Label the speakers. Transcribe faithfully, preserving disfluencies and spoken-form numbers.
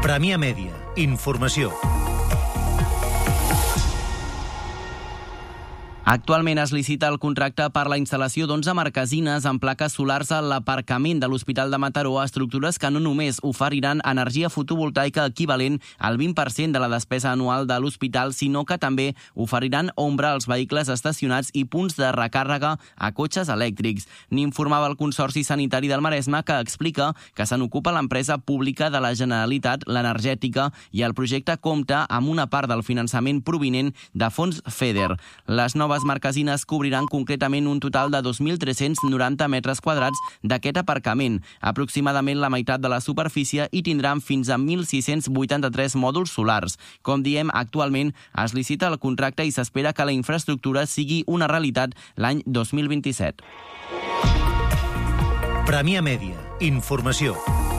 Speaker 1: Premià Mèdia. Informació.
Speaker 2: Actualment es licita el contracte per la instal·lació d'onze marquesines amb plaques solars a l'aparcament de l'Hospital de Mataró, estructures que no només oferiran energia fotovoltaica equivalent al vint per cent de la despesa anual de l'hospital, sinó que també oferiran ombra als vehicles estacionats i punts de recàrrega a cotxes elèctrics. N'informava el Consorci Sanitari del Maresme, que explica que se n'ocupa l'empresa pública de la Generalitat, l'Energètica, i el projecte compta amb una part del finançament provinent de fons FEDER. Les noves Les marquesines cobriran concretament un total de dos mil tres-cents noranta metres quadrats d'aquest aparcament, aproximadament la meitat de la superfície, i tindran fins a mil sis-cents vuitanta-tres mòduls solars. Com diem, actualment es licita el contracte i s'espera que la infraestructura sigui una realitat l'any dos mil vint-i-set.
Speaker 1: Premià Mèdia. Informació.